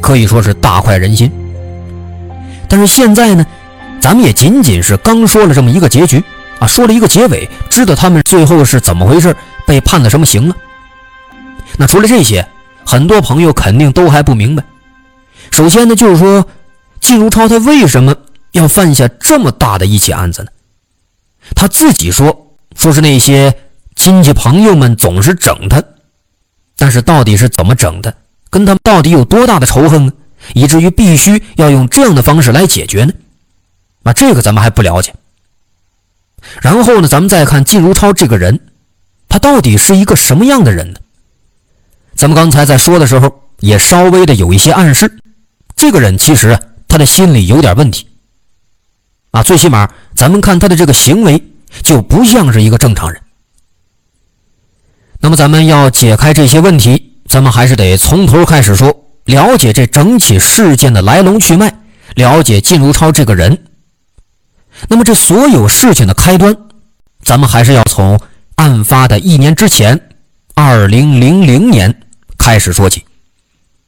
可以说是大快人心。但是现在呢，咱们也仅仅是刚说了这么一个结局啊，说了一个结尾，知道他们最后是怎么回事，被判的什么刑了。那除了这些，很多朋友肯定都还不明白。首先呢，就是说靳如超他为什么要犯下这么大的一起案子呢？他自己说是那些亲戚朋友们总是整他，但是到底是怎么整的，跟他们到底有多大的仇恨呢，以至于必须要用这样的方式来解决呢？这个咱们还不了解。然后呢，咱们再看靳如超这个人，他到底是一个什么样的人呢？咱们刚才在说的时候也稍微的有一些暗示，这个人其实他的心里有点问题最起码咱们看他的这个行为就不像是一个正常人。那么咱们要解开这些问题，咱们还是得从头开始说，了解这整起事件的来龙去脉，了解靳如超这个人。那么这所有事情的开端，咱们还是要从案发的1年之前，2000年开始说起。